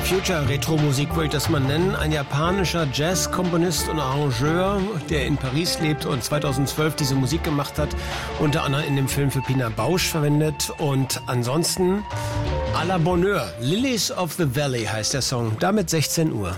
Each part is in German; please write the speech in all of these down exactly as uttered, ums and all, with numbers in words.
Future Retro-Musik würde ich das mal nennen. Ein japanischer Jazz-Komponist und Arrangeur, der in Paris lebt und zweitausendzwölf diese Musik gemacht hat, unter anderem in dem Film für Pina Bausch verwendet. Und ansonsten à la Bonheur. Lilies of the Valley heißt der Song. Damit sechzehn Uhr.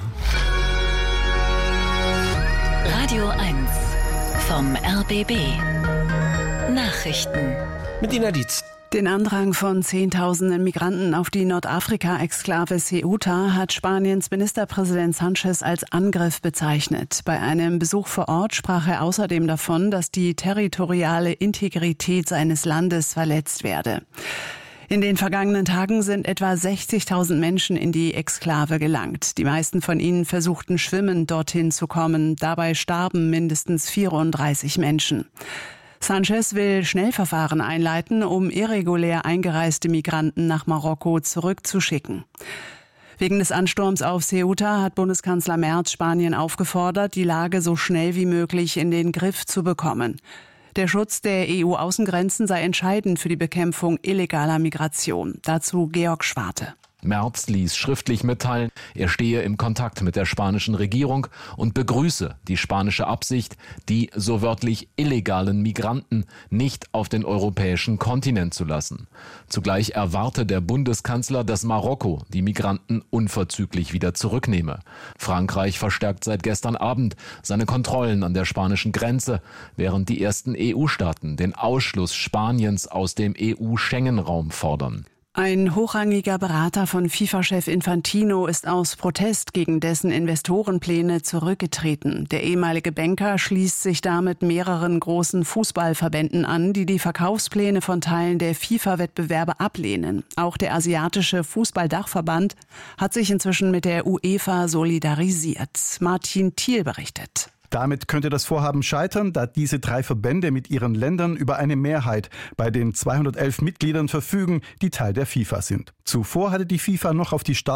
Radio eins vom R B B. Nachrichten. Mit Ina Dietz. Den Andrang von Zehntausenden Migranten auf die Nordafrika-Exklave Ceuta hat Spaniens Ministerpräsident Sánchez als Angriff bezeichnet. Bei einem Besuch vor Ort sprach er außerdem davon, dass die territoriale Integrität seines Landes verletzt werde. In den vergangenen Tagen sind etwa sechzigtausend Menschen in die Exklave gelangt. Die meisten von ihnen versuchten schwimmend dorthin zu kommen. Dabei starben mindestens vierunddreißig Menschen. Sánchez will Schnellverfahren einleiten, um irregulär eingereiste Migranten nach Marokko zurückzuschicken. Wegen des Ansturms auf Ceuta hat Bundeskanzler Merz Spanien aufgefordert, die Lage so schnell wie möglich in den Griff zu bekommen. Der Schutz der E U-Außengrenzen sei entscheidend für die Bekämpfung illegaler Migration. Dazu Georg Schwarte. Merz ließ schriftlich mitteilen, er stehe im Kontakt mit der spanischen Regierung und begrüße die spanische Absicht, die so wörtlich illegalen Migranten nicht auf den europäischen Kontinent zu lassen. Zugleich erwarte der Bundeskanzler, dass Marokko die Migranten unverzüglich wieder zurücknehme. Frankreich verstärkt seit gestern Abend seine Kontrollen an der spanischen Grenze, während die ersten E U-Staaten den Ausschluss Spaniens aus dem E U-Schengen-Raum fordern. Ein hochrangiger Berater von FIFA-Chef Infantino ist aus Protest gegen dessen Investorenpläne zurückgetreten. Der ehemalige Banker schließt sich damit mehreren großen Fußballverbänden an, die die Verkaufspläne von Teilen der FIFA-Wettbewerbe ablehnen. Auch der asiatische Fußballdachverband hat sich inzwischen mit der UEFA solidarisiert. Martin Thiel berichtet. Damit könnte das Vorhaben scheitern, da diese drei Verbände mit ihren Ländern über eine Mehrheit bei den zweihundertelf Mitgliedern verfügen, die Teil der FIFA sind. Zuvor hatte die FIFA noch auf die